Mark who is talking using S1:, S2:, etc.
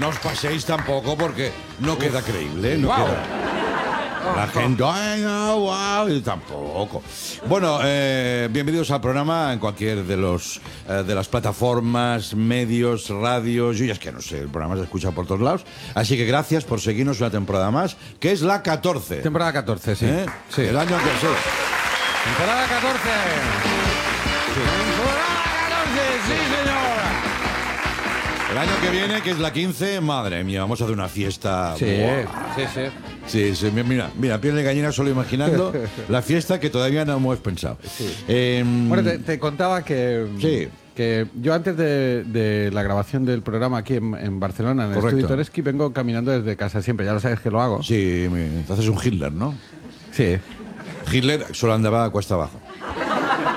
S1: no os paséis tampoco porque no queda creíble. No queda. La gente, ay, no, wow, y tampoco. Bueno, bienvenidos al programa en cualquier de las plataformas, medios, radios. Yo ya es que no sé, el programa se escucha por todos lados. Así que gracias por seguirnos una temporada más, que es la 14.
S2: Temporada 14, sí.
S1: Sí. El año que sí.
S2: Temporada 14.
S1: Sí.
S2: Temporada 14, sí, señor.
S1: El año que viene, que es la 15, madre mía, vamos a hacer una fiesta.
S2: Sí,
S1: ¡Buah!
S2: sí.
S1: Sí, mira, piel de gallina solo imaginando la fiesta que todavía no hemos pensado.
S2: Sí. Bueno, te contaba que yo antes de la grabación del programa aquí en Barcelona, en el
S1: Correcto.
S2: Estudio Toreski, vengo caminando desde casa siempre, ya lo sabes que lo hago.
S1: Sí, entonces un Hitler, ¿no?
S2: Sí.
S1: Hitler solo andaba a cuesta abajo.